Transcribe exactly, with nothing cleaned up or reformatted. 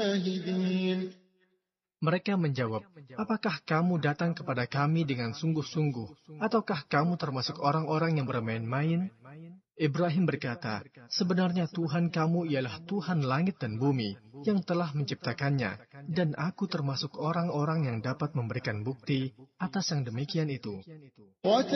Mereka menjawab, apakah kamu datang kepada kami dengan sungguh-sungguh, ataukah kamu termasuk orang-orang yang bermain-main? Ibrahim berkata, sebenarnya Tuhan kamu ialah Tuhan langit dan bumi, yang telah menciptakannya, dan aku termasuk orang-orang yang dapat memberikan bukti atas yang demikian itu.